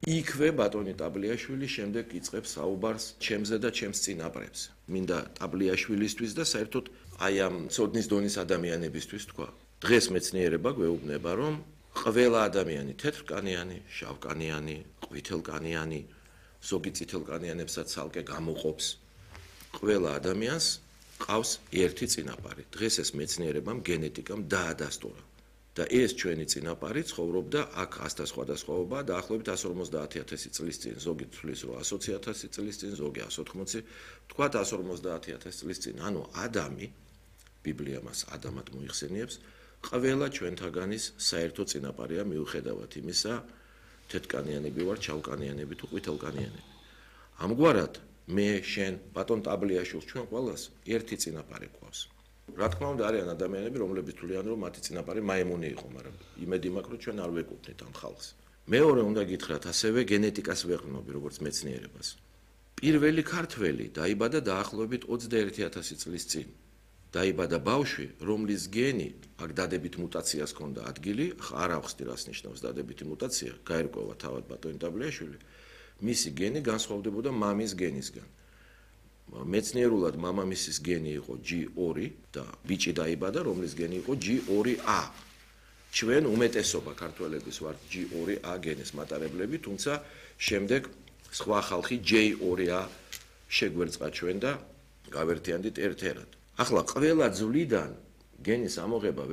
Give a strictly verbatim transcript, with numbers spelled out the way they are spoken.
იქვე ბატონი ტაბლიაშვილი შემდეგ იწყებს საუბარს ჩემზე და ჩემს წინაპრებს. მინდა ტაბლიაშვილისთვის და საერთოდ აი ამ ცოდნის დონის ადამიანებისთვის თქვა. დღეს მეცნიერება გვეუბნება, რომ ყველა ადამიანი თეთრკანიანი, შავკანიანი, ყვითელკანიანი, ზოგი წითელკანიანებსაც ცალკე გამოყოფს. ყველა ადამიანს ყავს ერთი წინაპარი. დღეს ეს მეცნიერებამ გენეტიკამ დაადასტურა. და ეს ჩვენი წინაპარი ცხოვრობდა აქ ასთა სხვადასხვაობა დაახლოებით εκατს ორმოცდაათი ათასი წლის წინ, ზოგი თვლის რომ ათი ათასი წლის წინ, ზოგი εκას ოთხმოცი, თქვათ εκას ორმოცდაათი ათასი წლის წინ. ანუ ადამი, ბიბლია მას ადამად მოიხსენიებს, ყველა ჩვენთაგანის საერთო წინაპარია მიუხედავად იმისა, თეთრკანიანები ვარ, შავკანიანები თუ ყვითელკანიანები. ამგვარად მე, შენ, ბატონ ტაბლიაშვილს ჩვენ ყველას ერთი წინაპარი გვყავს. რა თქმა უნდა არიან ადამიანები, რომლებიც თვლიან, რომ მათი წინაპარი მაიმუნი იყო, მაგრამ იმედი მაქვს, რომ ჩვენ არ ვეკუთვნით ამ ხალხს. მეორე უნდა გითხრათ, ასევე გენეტიკას ვეყრდნობი, როგორც მეცნიერებას. პირველი ქართველი დაიბადა დაახლოებით ოცდაერთი ათასი წლის წინ. დაიბადა ბავშვი, რომლის გენი აქ დადებით მუტაციას ჰქონდა ადგილი, არ ავხსნი რას ნიშნავს დადებითი მუტაცია, გაერკვევა თავად ბატონი ტაბლიაშვილი. მისი გენი განსხვავდებოდა მამის გენისგან. მეცნიერულად მამამისის გენი იყო ჯი ორი და ბიჭი დაიბადა, რომლის გენი იყო ჯი ორი ა. ჩვენ უმეტესობა ქართველების ვართ ჯი ორი ა გენის მატარებლები, თუმცა შემდეგ სხვა ხალხი ჯეი ორი ა შეგვერწყა ჩვენ და გავერთიანდით ერთ-ერთად. ახლა ყველა ძვლიდან გენის ამოღება